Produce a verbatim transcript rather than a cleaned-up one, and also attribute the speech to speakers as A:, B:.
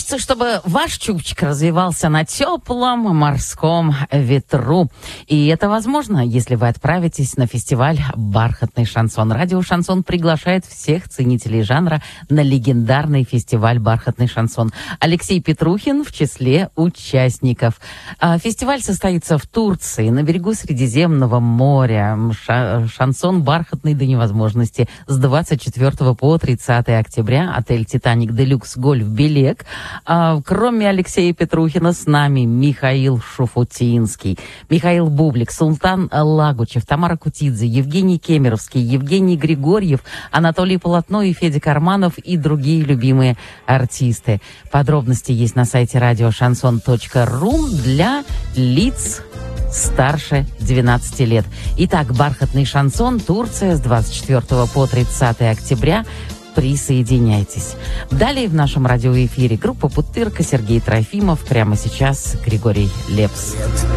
A: Хочется, чтобы ваш чубчик развивался на теплом морском ветру. И это возможно, если вы отправитесь на фестиваль «Бархатный шансон». Радио «Шансон» приглашает всех ценителей жанра на легендарный фестиваль «Бархатный шансон». Алексей Петрухин в числе участников. Фестиваль состоится в Турции, на берегу Средиземного моря. Шансон бархатный до невозможности. С двадцать четвёртого по тридцатое октября. Отель «Титаник Делюкс Гольф Белек». А, кроме Алексея Петрухина с нами Михаил Шуфутинский, Михаил Бублик, Султан Лагучев, Тамара Кутидзе, Евгений Кемеровский, Евгений Григорьев, Анатолий Полотно и Федя Карманов и другие любимые артисты. Подробности есть на сайте радио шансон точка ру для лиц старше двенадцати лет. Итак, «Бархатный шансон», Турция, с двадцать четвёртого по тридцатое октября. Присоединяйтесь. Далее в нашем радиоэфире группа «Путырка», Сергей Трофимов. Прямо сейчас Григорий Лепс.